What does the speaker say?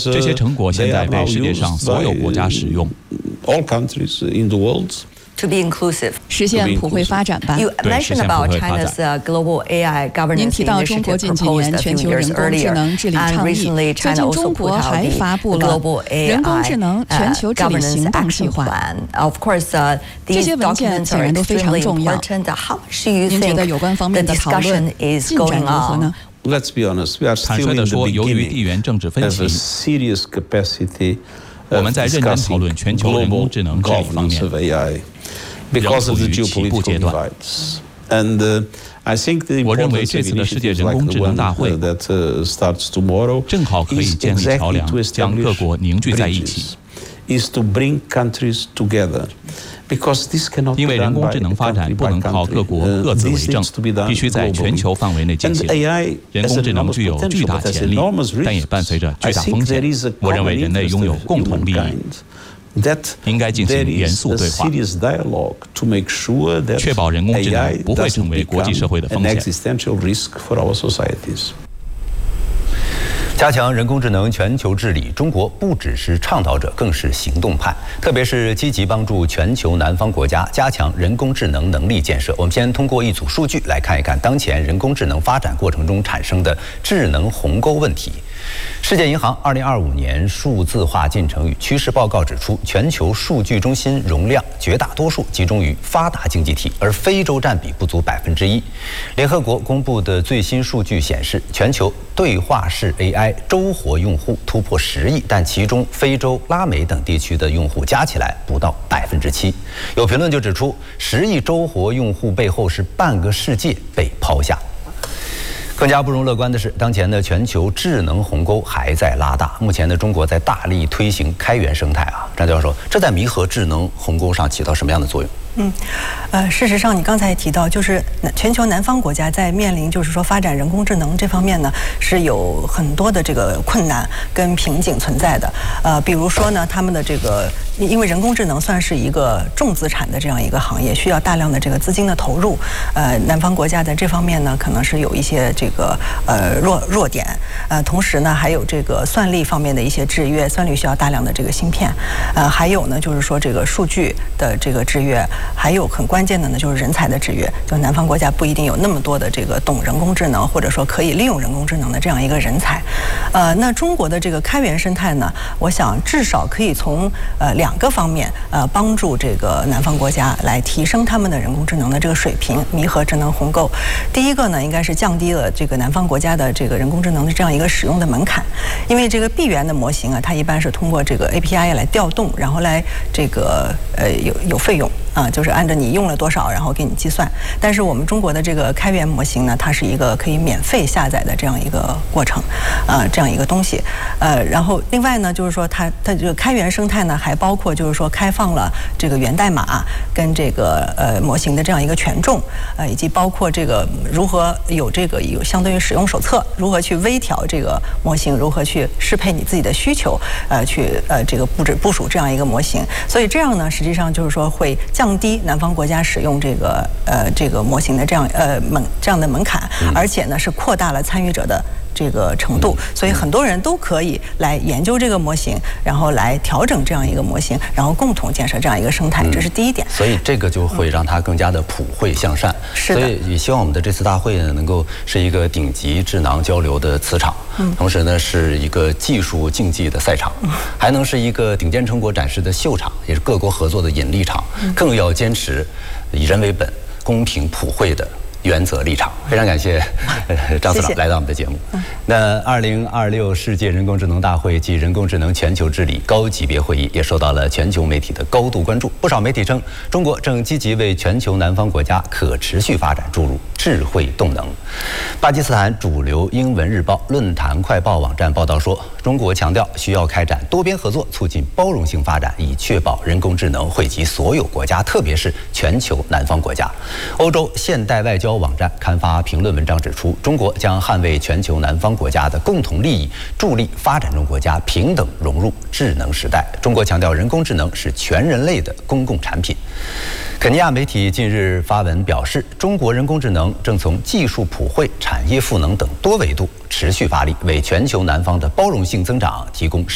这些成果现在被世界上所有国家使用。 To be inclusive， 实现普惠发展吧。 You mentioned about China's global AI governance 您提到中国近几年全球人工智能治理倡议，最近中国还发布了人工智能全球治理行动计划。这些文件显然都非常重要。您觉得有关方面的讨论进展如何呢？ 坦率地说，由于地缘政治分歧，我们在认真讨论全球人工智能治理方面，仍处于起步阶段。我认为这次的世界人工智能大会正好可以建立桥梁，将各国凝聚在一起。因为人工智能发展不能靠各国各自为政，必须在全球范围内进行。人工智能具有巨大潜力，但也伴随着巨大风险。我认为人类拥有共同利益，应该进行严肃对话，确保人工智能不会成为国际社会的风险。 加强人工智能全球治理，中国不只是倡导者，更是行动派，特别是积极帮助全球南方国家加强人工智能能力建设。我们先通过一组数据来看一看当前人工智能发展过程中产生的智能鸿沟问题。世界银行2025年数字化进程与趋势报告指出，全球数据中心容量绝大多数集中于发达经济体，而非洲占比不足1%。联合国公布的最新数据显示，全球对话式 AI 周活用户突破10亿，但其中非洲、拉美等地区的用户加起来不到7%。有评论就指出，10亿周活用户背后是半个世界被抛下。更加不容乐观的是，当前的全球智能鸿沟还在拉大。目前的中国在大力推行开源生态啊，张教授，这在弥合智能鸿沟上起到什么样的作用？ 事实上，你刚才也提到，就是全球南方国家在面临就是说发展人工智能这方面呢，是有很多的这个困难跟瓶颈存在的。比如说呢，他们的这个因为人工智能算是一个重资产的这样一个行业，需要大量的这个资金的投入。南方国家在这方面呢，可能是有一些这个弱点。同时呢，还有这个算力方面的一些制约，算力需要大量的这个芯片。还有呢，就是说这个数据的这个制约。还有很关键的呢，就是人才的制约。就南方国家不一定有那么多的这个懂人工智能，或者说可以利用人工智能的这样一个人才。那中国的这个开源生态呢，我想至少可以从2个方面帮助这个南方国家来提升他们的人工智能的这个水平，弥合智能鸿沟。第一个呢，应该是降低了这个南方国家的这个人工智能的这样一个使用的门槛，因为这个闭源的模型啊，它一般是通过这个 API 来调动，然后来这个有费用。就是按照你用了多少，然后给你计算。但是我们中国的这个开源模型呢，它是一个可以免费下载的这样一个过程，这样一个东西。然后另外呢，就是说它这个开源生态呢，还包括就是说开放了这个源代码跟这个模型的这样一个权重，以及包括这个如何有相当于使用手册，如何去微调这个模型，如何去适配你自己的需求，去这个部署这样一个模型。所以这样呢，实际上就是说会降低南方国家使用这个模型的这样的门槛，而且呢是扩大了参与者的这个程度，所以很多人都可以来研究这个模型，然后来调整这样一个模型，然后共同建设这样一个生态，这是第一点。 所以这个就会让它更加的普惠向善。 是的。 所以也希望我们的这次大会呢，能够是一个顶级智囊交流的磁场，同时呢是一个技术竞技的赛场，还能是一个顶尖成果展示的秀场，也是各国合作的引力场，更要坚持以人为本、公平普惠的原则立场。非常感谢张司长来到我们的节目。那2026世界人工智能大会暨人工智能全球治理高级别会议也受到了全球媒体的高度关注。不少媒体称，中国正积极为全球南方国家可持续发展注入智慧动能。巴基斯坦主流英文日报论坛快报网站报道说，中国强调需要开展多边合作，促进包容性发展，以确保人工智能惠及所有国家，特别是全球南方国家。欧洲现代外交网站刊发评论文章指出，中国将捍卫全球南方国家的共同利益，助力发展中国家平等融入智能时代。中国强调，人工智能是全人类的公共产品。肯尼亚媒体近日发文表示，中国人工智能正从技术普惠、产业赋能等多维度持续发力，为全球南方的包容性增长提供